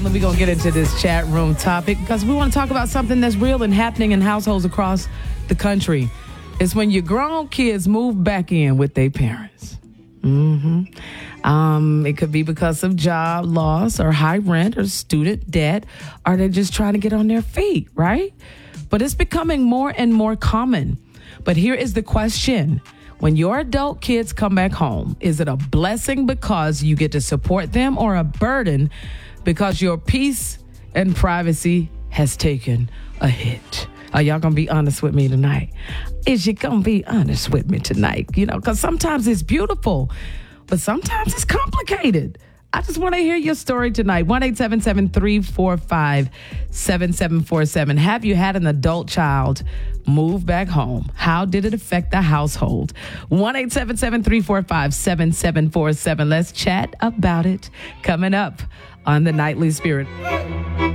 family, we're going to get into this chat room topic because we want to talk about something that's real and happening in households across the country. It's when your grown kids move back in with their parents. It could be because of job loss or high rent or student debt, or they're just trying to get on their feet, right? But it's becoming more and more common. But here is the question. When your adult kids come back home, is it a blessing because you get to support them or a burden because your peace and privacy has taken a hit? Are y'all going to be honest with me tonight? Is you going to be honest with me tonight? You know, because sometimes it's beautiful, but sometimes it's complicated. I just want to hear your story tonight. 1-877-345-7747. Have you had an adult child move back home? How did it affect the household? 1-877-345-7747. Let's chat about it. Coming up on the Nightly Spirit.